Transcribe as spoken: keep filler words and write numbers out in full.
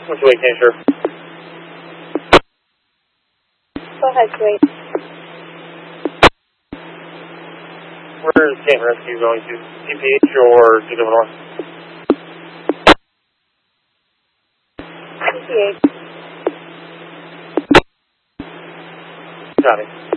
What's your weekend, sure? Go ahead, great. Where is Canton Rescue going to? C P H or G W North? C P H. Got it.